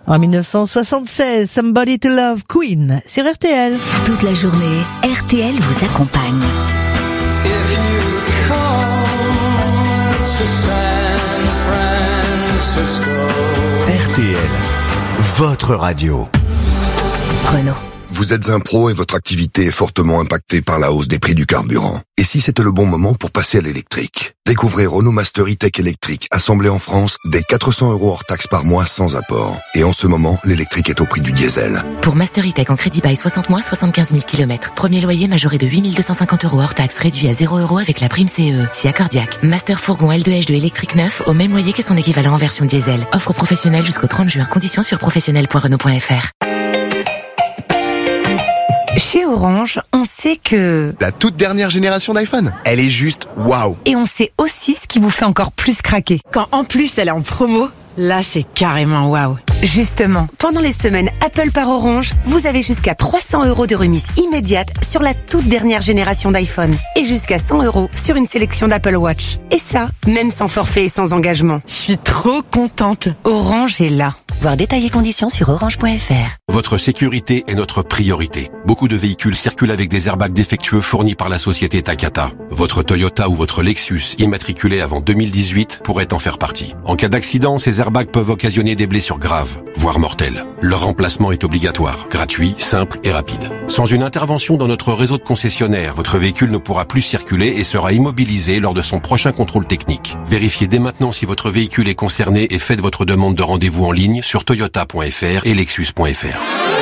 En 1976, Somebody to Love, Queen, sur RTL. Toute la journée, RTL vous accompagne. RTL, votre radio. Renaud. Vous êtes un pro et votre activité est fortement impactée par la hausse des prix du carburant. Et si c'était le bon moment pour passer à l'électrique? Découvrez Renault Master E-Tech électrique, assemblé en France, dès 400 € hors taxe par mois sans apport. Et en ce moment, l'électrique est au prix du diesel. Pour Master E-Tech en crédit bail 60 mois, 75 000 km. Premier loyer majoré de 8 250 € hors taxe, réduit à 0 € avec la prime CE. Si accordiaque. Master fourgon L2H2 électrique neuf, au même loyer que son équivalent en version diesel. Offre professionnelle jusqu'au 30 juin. Conditions sur professionnel.renault.fr. Chez Orange, on sait que... La toute dernière génération d'iPhone, elle est juste waouh. Et on sait aussi ce qui vous fait encore plus craquer. Quand en plus elle est en promo, là c'est carrément waouh. Justement, pendant les semaines Apple par Orange, vous avez jusqu'à 300 € de remise immédiate sur la toute dernière génération d'iPhone. Et jusqu'à 100 € sur une sélection d'Apple Watch. Et ça, même sans forfait et sans engagement. Je suis trop contente. Orange est là. Voir détails et conditions sur orange.fr. Votre sécurité est notre priorité. Beaucoup de véhicules circulent avec des airbags défectueux fournis par la société Takata. Votre Toyota ou votre Lexus immatriculé avant 2018 pourrait en faire partie. En cas d'accident, ces airbags peuvent occasionner des blessures graves, voire mortelles. Leur remplacement est obligatoire, gratuit, simple et rapide. Sans une intervention dans notre réseau de concessionnaires, votre véhicule ne pourra plus circuler et sera immobilisé lors de son prochain contrôle technique. Vérifiez dès maintenant si votre véhicule est concerné et faites votre demande de rendez-vous en ligne sur toyota.fr et lexus.fr.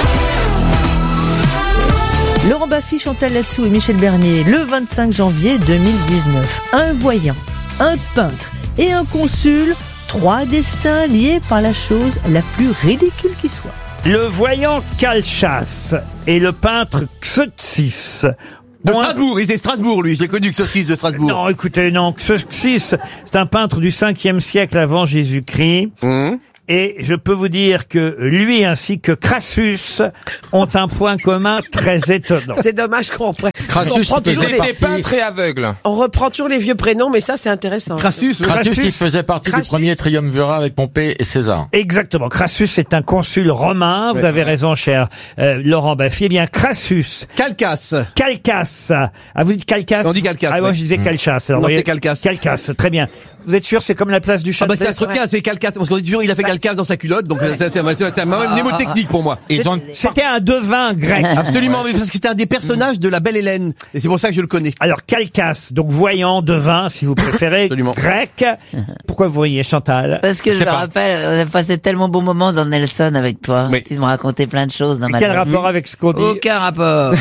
Laurent Baffy, Chantal Latsou et Michel Bernier, le 25 janvier 2019. Un voyant, un peintre et un consul, 3 destins liés par la chose la plus ridicule qui soit. Le voyant Calchas et le peintre Xeuxis. De Strasbourg, il était Strasbourg, lui. J'ai connu Xeuxis de Strasbourg. Non, écoutez, non. Xeuxis, c'est un peintre du 5e siècle avant Jésus-Christ. Et je peux vous dire que lui ainsi que Crassus ont un point commun très étonnant. C'est dommage qu'on reprenne. Crassus, il était peintre et aveugle. On reprend toujours les vieux prénoms, mais ça c'est intéressant. Crassus, il faisait partie du premier triumvirat avec Pompée et César. Exactement. Crassus est un consul romain. Vous avez raison, cher Laurent Baffy. Eh bien, Crassus. Calchas. Ah, vous dites Calchas? On dit Calchas. Ah, moi je disais Calchas. Alors, non, c'est Calchas. Calchas, très bien. Vous êtes sûr, c'est comme la place du Châtelet? Ah bah c'est un truc bien, c'est Calchas. Parce qu'on dit toujours, il a fait Calchas dans sa culotte, donc c'est un mnémotechnique pour moi. C'était un devin grec. Absolument, parce que c'était un des personnages de la Belle Hélène. Et c'est pour ça que je le connais. Alors, Calchas, donc voyant, devin, si vous préférez, grec. Pourquoi vous riez, Chantal? Parce que je me rappelle, on a passé tellement bon moment dans Nelson avec toi. Oui. Tu me racontais plein de choses dans ma vie. Quel rapport avec ce qu'on dit? Aucun rapport.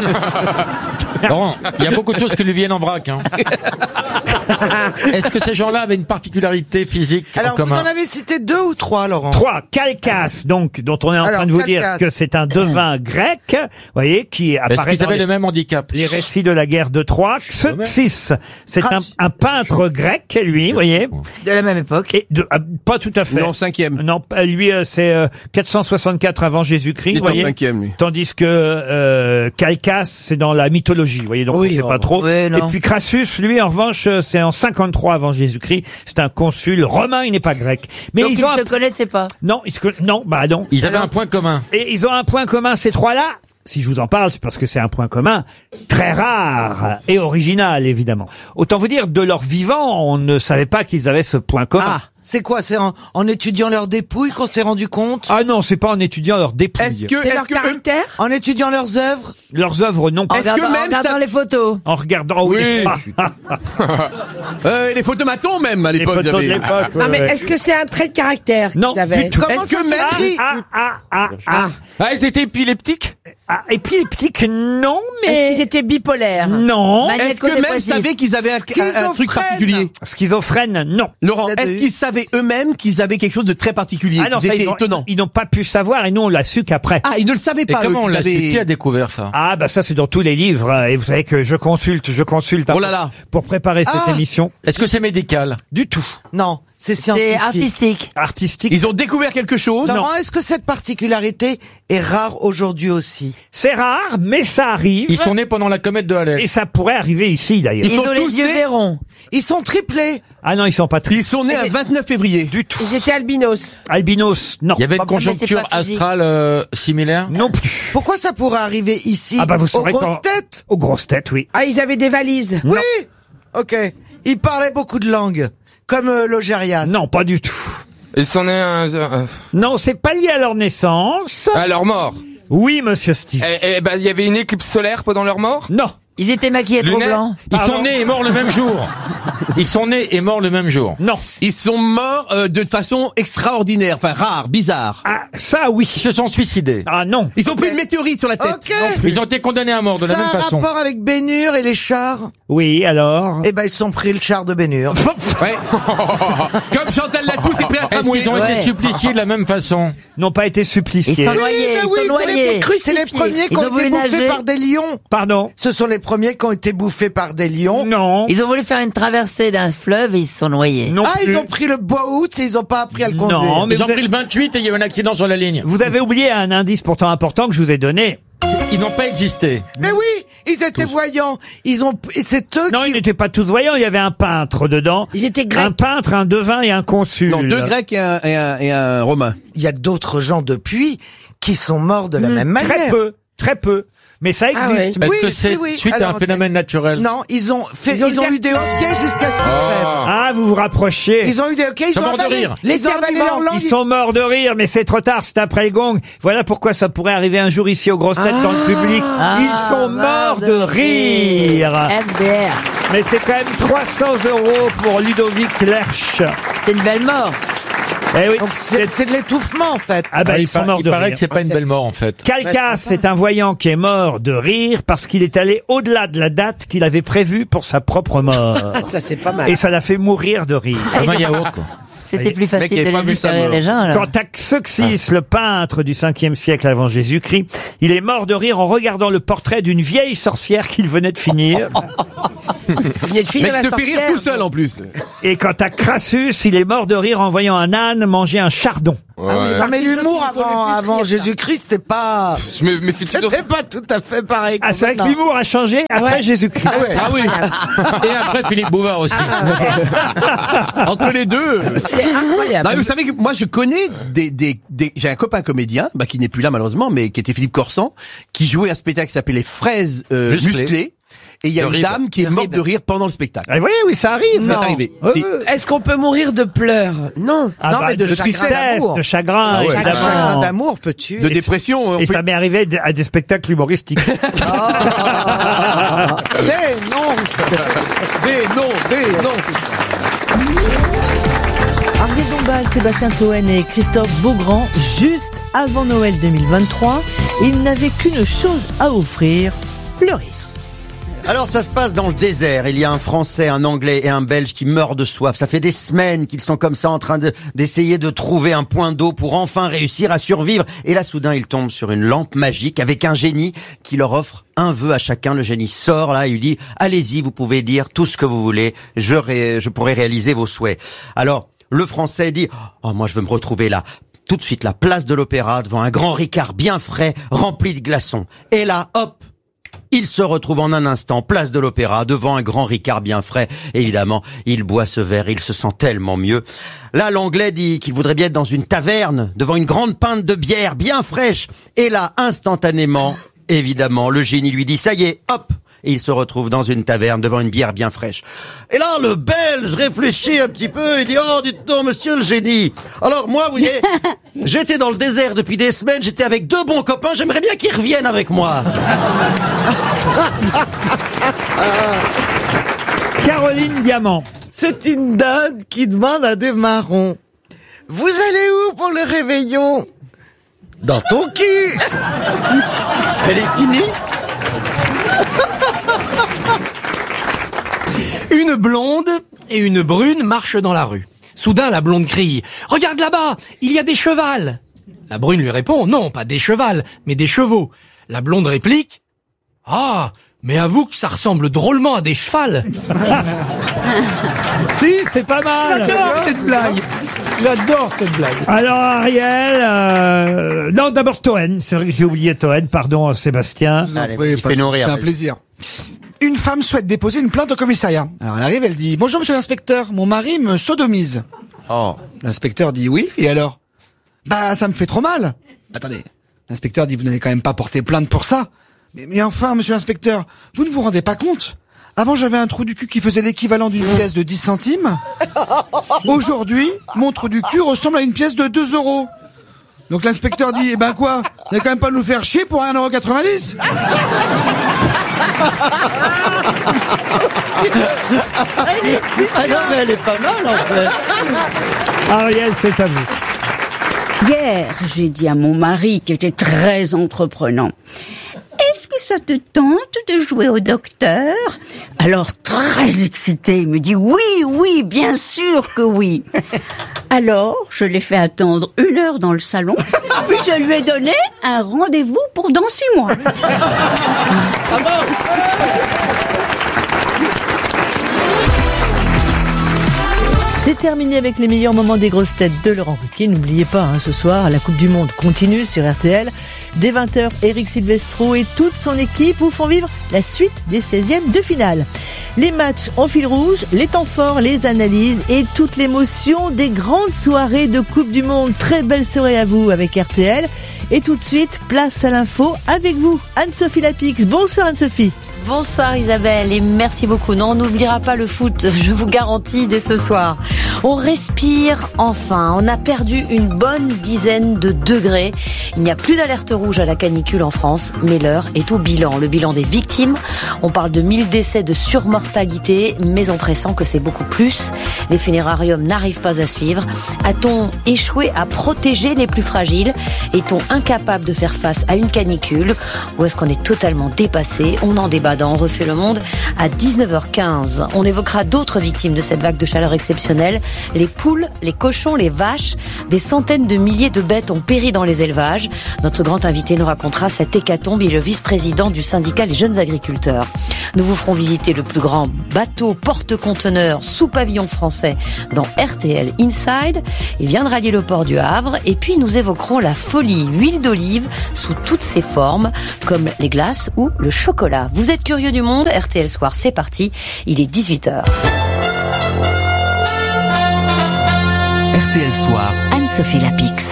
Laurent, il y a beaucoup de choses qui lui viennent en vrac. Hein. Est-ce que ces gens-là avaient une particularité physique en commun? Vous en avez cité 2 ou 3, Laurent? 3. Calchas, donc, dont on est en train de vous dire que c'est un devin grec, vous voyez, qui apparaît Est-ce qu'ils avaient le même handicap? Les récits de la guerre de Troie. Xeuxis, c'est un peintre grec, lui, vous voyez. De la même époque. Et pas tout à fait. Non, 5e. Non, lui, c'est 464 avant Jésus-Christ, vous voyez. 5e, lui. Tandis que Calchas, c'est dans la mythologie, vous voyez, donc on sait pas trop. Oui, et puis Crassus, lui, en revanche, c'est en 53 avant Jésus-Christ. C'est un consul romain, il n'est pas grec. Mais donc ils ont ne se connaissaient pas. Non, non. Ils avaient un point commun. Et ils ont un point commun, ces trois-là. Si je vous en parle, c'est parce que c'est un point commun très rare et original, évidemment. Autant vous dire, de leur vivant, on ne savait pas qu'ils avaient ce point commun. Ah, c'est quoi? C'est en étudiant leurs dépouilles qu'on s'est rendu compte? Ah non, c'est pas en étudiant leurs dépouilles. C'est leur caractère? En étudiant leurs œuvres? Leurs œuvres, non. En regardant les photos. En regardant, oui. Les photomatons même, à l'époque. Les photos de l'époque. Ah, mais est-ce que c'est un trait de caractère? Non, du tout. Est-ce que même... Ah, ils étaient épileptiques? Ah, épileptiques, non, mais... Est-ce qu'ils étaient bipolaires? Non. Est-ce que même savaient qu'ils avaient un truc particulier? Schizophrène, non. Laurent, est-ce qu'ils savaient eux-mêmes qu'ils avaient quelque chose de très particulier? Ah non, ça, ils n'ont pas pu savoir et nous on l'a su qu'après. Ah, ils ne le savaient pas. Et comment on l'a su? Qui a découvert ça? Ah bah ça c'est dans tous les livres et vous savez que je consulte Oh là là. pour préparer cette émission. Est-ce que c'est médical? Du tout. Non. C'est scientifique. C'est artistique. Artistique. Ils ont découvert quelque chose. Laurent, est-ce que cette particularité est rare aujourd'hui aussi? C'est rare, mais ça arrive. Ils sont nés pendant la comète de Halley. Et ça pourrait arriver ici, d'ailleurs. Ils ont tous les yeux nés- verrons. Ils sont triplés. Ah non, ils sont pas Ils sont nés un 29 février. du tout. Ils étaient albinos. Albinos, non. Il y avait une mais c'est conjoncture pas physique. astrale similaire. Non plus. Pourquoi ça pourrait arriver ici? Ah bah vous aux saurez grosses quand... têtes? Aux grosses têtes, oui. Ah, ils avaient des valises. Oui. Ok. Ils parlaient beaucoup de langues, comme Logérias. Non, pas du tout. Ils sont nés Non, c'est pas lié à leur naissance. à leur mort. Oui, monsieur Steve. Eh ben, il y avait une éclipse solaire pendant leur mort. Non. Ils étaient maquillés trop Lunettes. blancs. Ils sont nés et morts le même jour. Ils sont nés et morts le même jour. Non. Ils sont morts de façon extraordinaire, enfin rare, bizarre. Ah, ça, oui. Ils se sont suicidés. Ah non. Ils ont pris une météorite sur la tête. Ok. Ils ont été condamnés à mort de Ça la même a un façon. rapport avec Bénur et les chars? Oui, alors. Eh ben, ils se sont pris le char de Bénur. Ouais. Comme Chantal Latsou s'est pris un Est-ce tramway. qu'ils ont Ouais. été suppliciés de la même façon? N'ont pas été Ils suppliciés. sont noyés. mais Ils oui, sont noyés. c'est les premiers qui Ils ont ont voulu été bouffés nager. par des lions. Pardon. Ce sont les premiers qui ont été bouffés par des lions. Non. Ils ont voulu faire une traversée d'un fleuve et ils se sont noyés. Non Ah, plus. ils ont pris le boat et ils ont pas appris à le conduire. Non, mais Ils ont vous pris le 28 et il y a eu un accident sur la ligne. Vous avez oublié un indice pourtant important que je vous ai donné. Ils n'ont pas existé. Mais oui, ils étaient voyants. Ils ont, et c'est eux Non, qui... ils n'étaient pas tous voyants. Il y avait un peintre dedans. Ils étaient grecs. Un peintre, un devin et un consul. Non, 2 Grecs et un Romain. Il y a d'autres gens depuis qui sont morts de la même manière. Très peu, très peu. Mais ça existe. Ah ouais. Est-ce Oui, que c'est oui, oui. suite à Alors, un phénomène naturel? Non, ils ont eu des hockey jusqu'à ce qu'ils crèvent. Ah, vous vous rapprochez. Ils ont eu des hockey, ils ont morts de avalé. rire. Ils ont avalé leur langue. Ils sont morts de rire, mais c'est trop tard, c'est après le gong. Voilà pourquoi ça pourrait arriver un jour ici aux grosses têtes dans le public. Ils sont morts de rire. MDR. Mais c'est quand même 300 € pour Ludovic Lerche. C'est une belle mort. Eh oui. Donc c'est de l'étouffement en fait. Ah bah ils sont morts il de paraît rire. que c'est pas une belle mort en fait. Calcas, c'est un voyant qui est mort de rire parce qu'il est allé au-delà de la date qu'il avait prévue pour sa propre mort. Ça, c'est pas mal. Et ça l'a fait mourir de rire. Comme un yaourt, quoi. C'était plus Mec, il facile avait de pas les vu ça, faire rire moi. les gens alors. Quant à Xeuxis, le peintre du 5e siècle avant Jésus-Christ, il est mort de rire en regardant le portrait d'une vieille sorcière qu'il venait de finir. Vous venez de finir Mec la se fait rire sorcière. tout seul en plus. Et quant à Crassus, il est mort de rire en voyant un âne manger un chardon. Ouais. Non mais l'humour Il faut le plus avant rire, ça. Jésus-Christ, c'était pas tout à fait pareil. Ah, c'est vrai que Non. l'humour a changé après Jésus-Christ. Ah oui. Et après Philippe Bouvard aussi. Entre les deux. C'est incroyable. Non, mais vous savez que moi je connais j'ai un copain comédien, qui n'est plus là malheureusement, mais qui était Philippe Corsan, qui jouait un spectacle qui s'appelait Les Fraises musclées. Et il y a De une rire. dame qui est morte de rire pendant le spectacle. Ah, oui, oui, ça arrive. C'est arrivé. Si. Est-ce qu'on peut mourir de pleurs? Non. Ah Non, bah, mais de chagrin tristesse, d'amour. de chagrin, Ah ouais. Un évidemment. chagrin d'amour peut tuer. De dépression. on Et peut- ça m'est arrivé à des spectacles humoristiques. Mais non. Des non. Henri Dombal, Sébastien Cohen et Christophe Beaugrand, juste avant Noël 2023, ils n'avaient qu'une chose à offrir, le rire. Alors ça se passe dans le désert, il y a un Français, un Anglais et un Belge qui meurent de soif. Ça fait des semaines qu'ils sont comme ça en train d'essayer de trouver un point d'eau pour enfin réussir à survivre. Et là soudain ils tombent sur une lampe magique avec un génie qui leur offre un vœu à chacun. Le génie sort là et lui dit « Allez-y, vous pouvez dire tout ce que vous voulez, je pourrai réaliser vos souhaits. » Alors le Français dit « Oh moi je veux me retrouver là. » Tout de suite la place de l'Opéra devant un grand Ricard bien frais rempli de glaçons. Et là hop, il se retrouve en un instant, place de l'Opéra, devant un grand Ricard bien frais. Évidemment, il boit ce verre, il se sent tellement mieux. Là, l'Anglais dit qu'il voudrait bien être dans une taverne, devant une grande pinte de bière bien fraîche. Et là, instantanément, évidemment, le génie lui dit, ça y est, hop, et il se retrouve dans une taverne, devant une bière bien fraîche. Et là, le Belge réfléchit un petit peu, il dit, oh, dites donc, monsieur le génie. Alors moi, vous voyez, j'étais dans le désert depuis des semaines, j'étais avec 2 bons copains, j'aimerais bien qu'ils reviennent avec moi. Caroline Diamant. C'est une dinde qui demande à des marrons. Vous allez où pour le réveillon? Dans ton cul. Elle est finie. Une blonde et une brune marchent dans la rue. Soudain, la blonde crie « Regarde là-bas, il y a des chevals !» La brune lui répond « Non, pas des chevals, mais des chevaux. » La blonde réplique « Ah, mais avoue que ça ressemble drôlement à des chevals !» Si, c'est pas mal. J'adore cette blague. J'adore cette blague. Alors Ariel, non d'abord Toen, c'est vrai que j'ai oublié Toen, pardon Sébastien. Il fait nous rire. C'est un plaisir. Une femme souhaite déposer une plainte au commissariat. Alors elle arrive, elle dit « Bonjour monsieur l'inspecteur, mon mari me sodomise. » Oh. L'inspecteur dit « Oui, et alors ?»« Bah ça me fait trop mal. » Attendez, l'inspecteur dit « Vous n'allez quand même pas porter plainte pour ça. » Mais enfin monsieur l'inspecteur, vous ne vous rendez pas compte ? Avant, j'avais un trou du cul qui faisait l'équivalent d'une pièce de 10 centimes. Aujourd'hui, mon trou du cul ressemble à une pièce de 2 euros. Donc l'inspecteur dit, eh ben quoi, vous n'allez quand même pas nous faire chier pour 1,90 €. Ah non, mais elle est pas mal, en fait. Ariel, c'est à vous. Hier, j'ai dit à mon mari, qui était très entreprenant, est-ce que ça te tente de jouer au docteur? Alors, très excité, il me dit oui, bien sûr que oui. Alors, je l'ai fait attendre 1 heure dans le salon, puis je lui ai donné un rendez-vous pour dans 6 mois. C'est terminé avec les meilleurs moments des grosses têtes de Laurent Ruquier. N'oubliez pas, ce soir, la Coupe du Monde continue sur RTL. Dès 20h, Eric Silvestro et toute son équipe vous font vivre la suite des 16e de finale. Les matchs en fil rouge, les temps forts, les analyses et toute l'émotion des grandes soirées de Coupe du Monde. Très belle soirée à vous avec RTL. Et tout de suite, place à l'info avec vous, Anne-Sophie Lapix. Bonsoir Anne-Sophie. Bonsoir Isabelle et merci beaucoup. Non, on n'oubliera pas le foot, je vous garantis, dès ce soir. On respire enfin. On a perdu une bonne dizaine de degrés. Il n'y a plus d'alerte rouge à la canicule en France, mais l'heure est au bilan. Le bilan des victimes. On parle de 1000 décès de surmortalité, mais on pressent que c'est beaucoup plus. Les funérariums n'arrivent pas à suivre. A-t-on échoué à protéger les plus fragiles? Est-on incapable de faire face à une canicule? Ou est-ce qu'on est totalement dépassé? On en débat dans On refait le monde à 19h15. On évoquera d'autres victimes de cette vague de chaleur exceptionnelle. Les poules, les cochons, les vaches. Des centaines de milliers de bêtes ont péri dans les élevages. Notre grand invité nous racontera cette hécatombe. Il est le vice-président du syndicat Les Jeunes Agriculteurs. Nous vous ferons visiter le plus grand bateau porte-conteneurs sous pavillon français dans RTL Inside. Il vient de rallier le port du Havre. Et puis nous évoquerons la folie huile d'olive sous toutes ses formes, comme les glaces ou le chocolat. Vous êtes curieux du monde? RTL Soir, c'est parti. Il est 18h. RTL Soir. Anne-Sophie Lapix.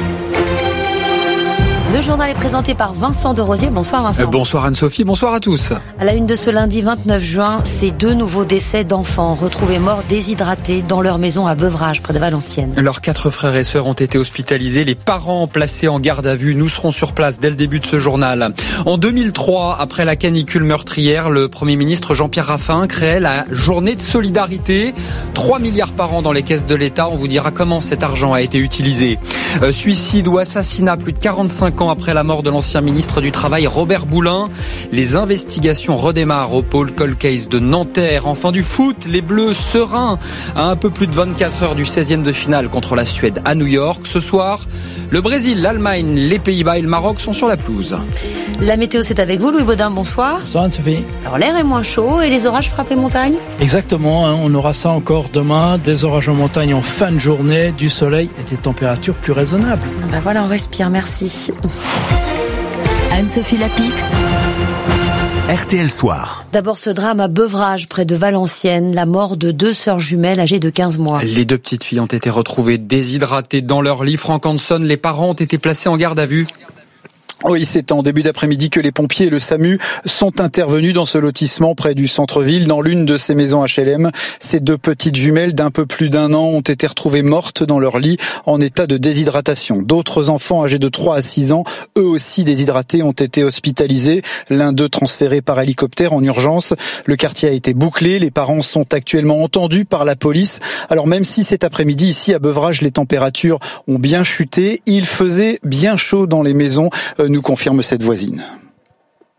Le journal est présenté par Vincent de Rosier. Bonsoir Vincent. Bonsoir Anne-Sophie, bonsoir à tous. À la une de ce lundi 29 juin, ces 2 nouveaux décès d'enfants retrouvés morts déshydratés dans leur maison à Beuvrages, près de Valenciennes. Leurs 4 frères et sœurs ont été hospitalisés, les parents placés en garde à vue. Nous serons sur place dès le début de ce journal. En 2003, après la canicule meurtrière, le Premier ministre Jean-Pierre Raffarin créait la journée de solidarité. 3 milliards par an dans les caisses de l'État. On vous dira comment cet argent a été utilisé. Suicide ou assassinat, plus de 45 ans après la mort de l'ancien ministre du Travail Robert Boulin. Les investigations redémarrent au pôle Cold Case de Nanterre. Enfin du foot, les Bleus sereins à un peu plus de 24 heures du 16e de finale contre la Suède à New York. Ce soir, le Brésil, l'Allemagne, les Pays-Bas et le Maroc sont sur la pelouse. La météo, c'est avec vous, Louis Baudin, bonsoir. Bonsoir Anne-Sophie. Alors l'air est moins chaud et les orages frappent les montagnes? Exactement, on aura ça encore demain, des orages en montagne en fin de journée, du soleil et des températures plus raisonnables. Ben voilà, on respire, merci. Anne-Sophie Lapix. RTL Soir. D'abord ce drame à Beuvrages, près de Valenciennes, la mort de 2 sœurs jumelles âgées de 15 mois. Les 2 petites filles ont été retrouvées déshydratées dans leur lit. Franck Hanson, les parents ont été placés en garde à vue. Oui, c'est en début d'après-midi que les pompiers et le SAMU sont intervenus dans ce lotissement près du centre-ville, dans l'une de ces maisons HLM. Ces 2 petites jumelles d'un peu plus d'1 an ont été retrouvées mortes dans leur lit en état de déshydratation. D'autres enfants âgés de 3 à 6 ans, eux aussi déshydratés, ont été hospitalisés. L'un d'eux transféré par hélicoptère en urgence. Le quartier a été bouclé. Les parents sont actuellement entendus par la police. Alors même si cet après-midi, ici à Beuvrages, les températures ont bien chuté, il faisait bien chaud dans les maisons, nous confirme cette voisine.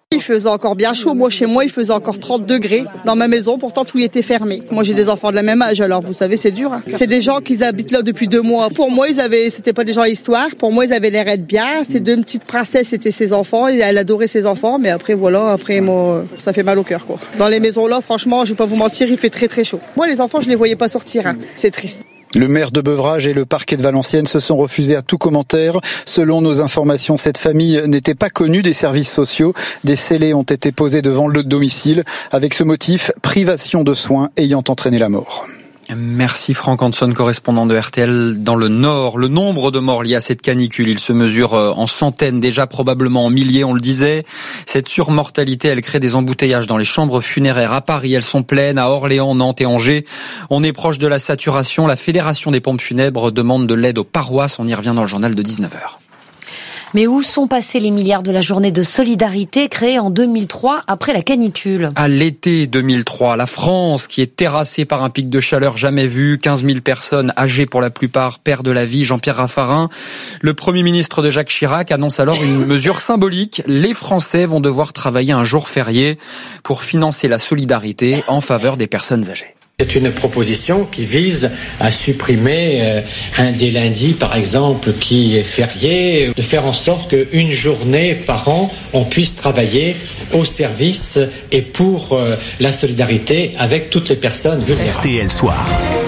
Il faisait encore bien chaud. Moi, chez moi, il faisait encore 30 degrés dans ma maison. Pourtant, tout y était fermé. Moi, j'ai des enfants de la même âge. Alors, vous savez, c'est dur. Hein. C'est des gens qui habitent là depuis 2 mois. Pour moi, c'était pas des gens à histoire. Pour moi, ils avaient l'air d'être bien. Ces 2 petites princesses, c'était ses enfants. Elle adorait ses enfants. Mais après, voilà. Après, moi, ça fait mal au cœur, quoi. Dans les maisons là, franchement, je vais pas vous mentir, il fait très très chaud. Moi, les enfants, je les voyais pas sortir. Hein. C'est triste. Le maire de Beuvrages et le parquet de Valenciennes se sont refusés à tout commentaire. Selon nos informations, cette famille n'était pas connue des services sociaux. Des scellés ont été posés devant le domicile avec ce motif, privation de soins ayant entraîné la mort. Merci Franck Hanson, correspondant de RTL dans le Nord. Le nombre de morts liés à cette canicule, il se mesure en centaines, déjà probablement en milliers, on le disait. Cette surmortalité, elle crée des embouteillages dans les chambres funéraires à Paris. Elles sont pleines à Orléans, Nantes et Angers. On est proche de la saturation. La Fédération des pompes funèbres demande de l'aide aux paroisses. On y revient dans le journal de 19h. Mais où sont passés les milliards de la journée de solidarité créée en 2003 après la canicule? À l'été 2003, la France, qui est terrassée par un pic de chaleur jamais vu, 15 000 personnes âgées pour la plupart perdent la vie. Jean-Pierre Raffarin, le Premier ministre de Jacques Chirac, annonce alors une mesure symbolique. Les Français vont devoir travailler un jour férié pour financer la solidarité en faveur des personnes âgées. C'est une proposition qui vise à supprimer un des lundis, par exemple, qui est férié, de faire en sorte qu'une journée par an, on puisse travailler au service et pour la solidarité avec toutes les personnes vulnérables. RTL Soir.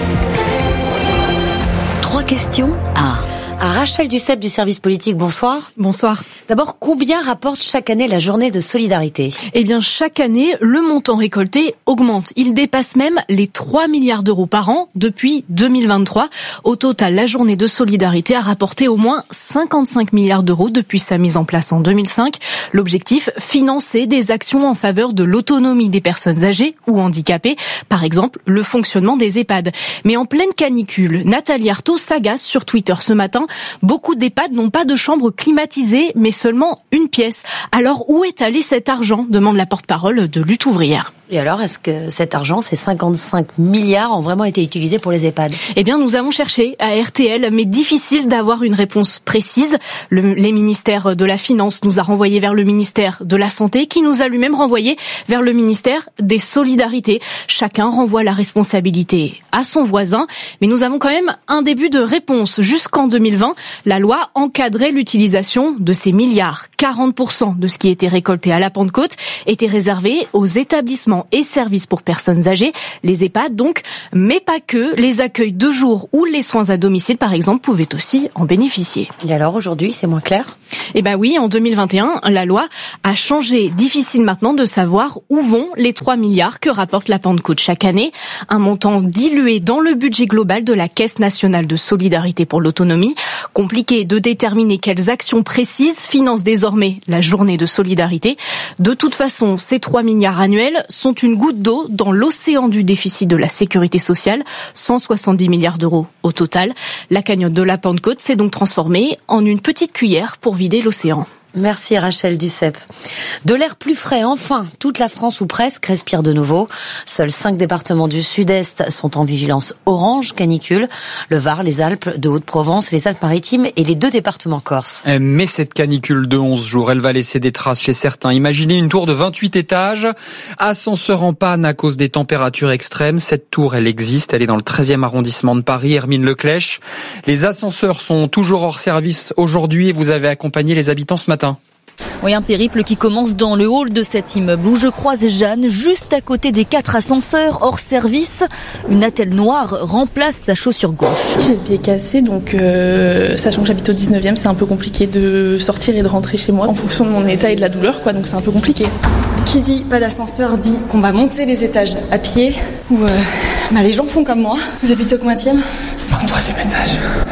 3 questions à Rachel Duceppe du service politique, bonsoir. Bonsoir. D'abord, combien rapporte chaque année la journée de solidarité? Eh bien, chaque année, le montant récolté augmente. Il dépasse même les 3 milliards d'euros par an depuis 2023. Au total, la journée de solidarité a rapporté au moins 55 milliards d'euros depuis sa mise en place en 2005. L'objectif, financer des actions en faveur de l'autonomie des personnes âgées ou handicapées. Par exemple, le fonctionnement des EHPAD. Mais en pleine canicule, Nathalie Arthaud s'agace sur Twitter ce matin. Beaucoup d'EHPAD n'ont pas de chambre climatisée, mais seulement une pièce. Alors, où est allé cet argent ? Demande la porte-parole de Lutte ouvrière. Et alors, est-ce que cet argent, ces 55 milliards, ont vraiment été utilisés pour les EHPAD? Eh bien, nous avons cherché à RTL, mais difficile d'avoir une réponse précise. Les ministères de la Finance nous a renvoyé vers le ministère de la Santé, qui nous a lui-même renvoyé vers le ministère des Solidarités. Chacun renvoie la responsabilité à son voisin, mais nous avons quand même un début de réponse. Jusqu'en 2020, la loi encadrait l'utilisation de ces milliards. 40% de ce qui était récolté à la Pentecôte était réservé aux établissements et services pour personnes âgées, les EHPAD donc, mais pas que. Les accueils de jour ou les soins à domicile, par exemple, pouvaient aussi en bénéficier. Et alors aujourd'hui, c'est moins clair ? Eh ben oui, en 2021, la loi a changé. Difficile maintenant de savoir où vont les 3 milliards que rapporte la Pentecôte chaque année. Un montant dilué dans le budget global de la Caisse nationale de solidarité pour l'autonomie. Compliqué de déterminer quelles actions précises financent désormais la journée de solidarité. De toute façon, ces 3 milliards annuels sont une goutte d'eau dans l'océan du déficit de la sécurité sociale, 170 milliards d'euros au total. La cagnotte de la Pentecôte s'est donc transformée en une petite cuillère pour vider l'océan. Merci Rachel Duceppe. De l'air plus frais, enfin, toute la France ou presque respire de nouveau. Seuls 5 départements du Sud-Est sont en vigilance orange canicule. Le Var, les Alpes de Haute-Provence, les Alpes-Maritimes et les 2 départements corses. Mais cette canicule de 11 jours, elle va laisser des traces chez certains. Imaginez une tour de 28 étages, ascenseur en panne à cause des températures extrêmes. Cette tour, elle existe, elle est dans le 13e arrondissement de Paris, Hermine Leclèche. Les ascenseurs sont toujours hors service aujourd'hui et vous avez accompagné les habitants ce matin. Oui, un périple qui commence dans le hall de cet immeuble où je croise Jeanne, juste à côté des 4 ascenseurs hors service. Une attelle noire remplace sa chaussure gauche. J'ai le pied cassé, donc sachant que j'habite au 19e, c'est un peu compliqué de sortir et de rentrer chez moi en fonction de mon état et de la douleur, donc c'est un peu compliqué. Qui dit pas d'ascenseur dit qu'on va monter les étages à pied ou les gens font comme moi. Vous habitez au combienième ? Au 3e étage.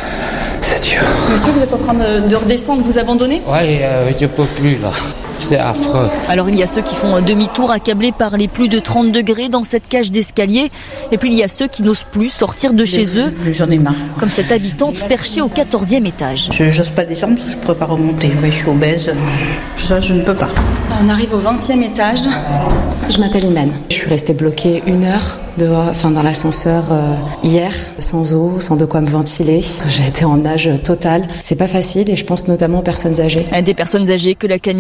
C'est dur. Monsieur, vous êtes en train de redescendre, vous abandonner ? Ouais, je peux plus là. C'est affreux. Alors il y a ceux qui font un demi-tour accablés par les plus de 30 degrés dans cette cage d'escalier. Et puis il y a ceux qui n'osent plus sortir de chez eux. J'en ai marre. Comme cette habitante perchée au 14e étage. J'ose pas descendre parce que je ne pourrais pas remonter. Oui, je suis obèse. Ça, je ne peux pas. On arrive au 20e étage. Je m'appelle Imen. Je suis restée bloquée 1 heure dans l'ascenseur hier, sans eau, sans de quoi me ventiler. J'ai été en nage total. C'est pas facile et je pense notamment aux personnes âgées. Des personnes âgées que la canicule frappe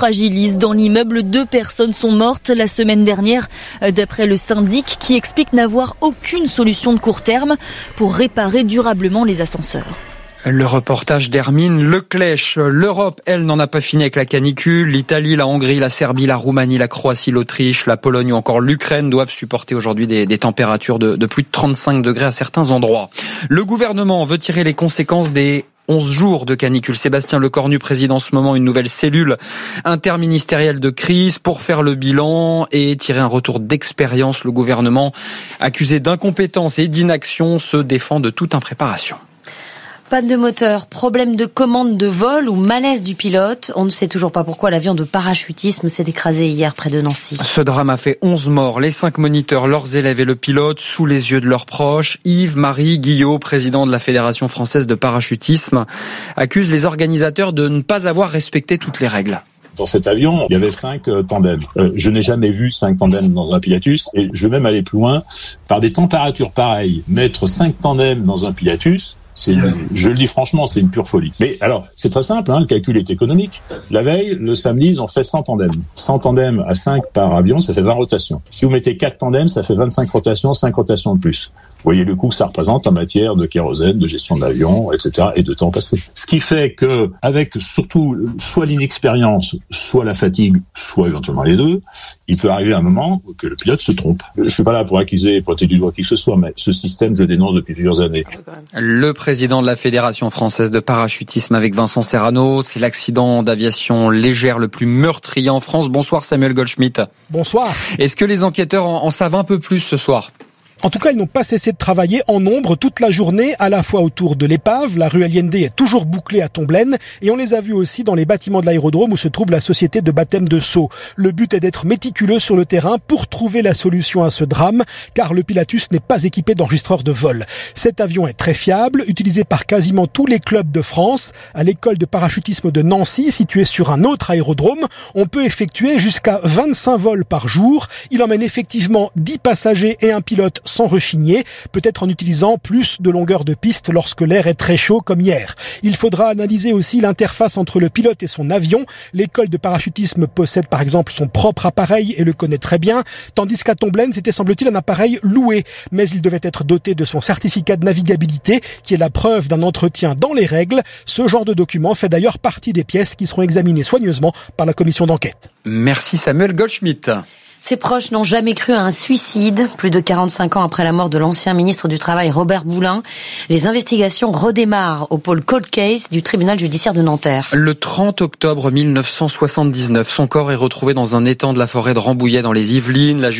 fragilise. Dans l'immeuble, 2 personnes sont mortes la semaine dernière, d'après le syndic qui explique n'avoir aucune solution de court terme pour réparer durablement les ascenseurs. Le reportage d'Hermine Leclèche. L'Europe, elle, n'en a pas fini avec la canicule. L'Italie, la Hongrie, la Serbie, la Roumanie, la Croatie, l'Autriche, la Pologne ou encore l'Ukraine doivent supporter aujourd'hui des températures de plus de 35 degrés à certains endroits. Le gouvernement veut tirer les conséquences des 11 jours de canicule. Sébastien Lecornu préside en ce moment une nouvelle cellule interministérielle de crise pour faire le bilan et tirer un retour d'expérience. Le gouvernement, accusé d'incompétence et d'inaction, se défend de toute impréparation. Panne de moteur, problème de commande de vol ou malaise du pilote. On ne sait toujours pas pourquoi l'avion de parachutisme s'est écrasé hier près de Nancy. Ce drame a fait 11 morts. Les 5 moniteurs, leurs élèves et le pilote sous les yeux de leurs proches. Yves-Marie Guillot, président de la Fédération française de parachutisme, accuse les organisateurs de ne pas avoir respecté toutes les règles. Dans cet avion, il y avait 5 tandems. Je n'ai jamais vu 5 tandems dans un Pilatus, et je vais même aller plus loin. Par des températures pareilles, mettre 5 tandems dans un Pilatus, je le dis franchement, c'est une pure folie. Mais alors, c'est très simple, le calcul est économique. La veille, le samedi, ils ont fait 100 tandems. 100 tandems à 5 par avion, ça fait 20 rotations. Si vous mettez 4 tandems, ça fait 25 rotations, 5 rotations de plus. Vous voyez le coût que ça représente en matière de kérosène, de gestion de l'avion, etc., et de temps passé. Ce qui fait que, avec surtout soit l'inexpérience, soit la fatigue, soit éventuellement les deux, il peut arriver un moment que le pilote se trompe. Je suis pas là pour accuser, pointer du doigt qui que ce soit, mais ce système, je le dénonce depuis plusieurs années. Le président de la Fédération française de parachutisme avec Vincent Serrano, c'est l'accident d'aviation légère le plus meurtrier en France. Bonsoir Samuel Goldschmidt. Bonsoir. Est-ce que les enquêteurs en savent un peu plus ce soir ? En tout cas, ils n'ont pas cessé de travailler en nombre toute la journée, à la fois autour de l'épave. La rue Aliende est toujours bouclée à Tomblaine. Et on les a vus aussi dans les bâtiments de l'aérodrome où se trouve la société de baptême de Sceaux. Le but est d'être méticuleux sur le terrain pour trouver la solution à ce drame, car le Pilatus n'est pas équipé d'enregistreur de vol. Cet avion est très fiable, utilisé par quasiment tous les clubs de France. À l'école de parachutisme de Nancy, située sur un autre aérodrome, on peut effectuer jusqu'à 25 vols par jour. Il emmène effectivement 10 passagers et un pilote sans rechigner, peut-être en utilisant plus de longueur de piste lorsque l'air est très chaud comme hier. Il faudra analyser aussi l'interface entre le pilote et son avion. L'école de parachutisme possède par exemple son propre appareil et le connaît très bien, tandis qu'à Tomblaine, c'était semble-t-il un appareil loué, mais il devait être doté de son certificat de navigabilité, qui est la preuve d'un entretien dans les règles. Ce genre de document fait d'ailleurs partie des pièces qui seront examinées soigneusement par la commission d'enquête. Merci Samuel Goldschmidt. Ses proches n'ont jamais cru à un suicide. Plus de 45 ans après la mort de l'ancien ministre du Travail Robert Boulin, les investigations redémarrent au pôle Cold Case du tribunal judiciaire de Nanterre. Le 30 octobre 1979, son corps est retrouvé dans un étang de la forêt de Rambouillet dans les Yvelines.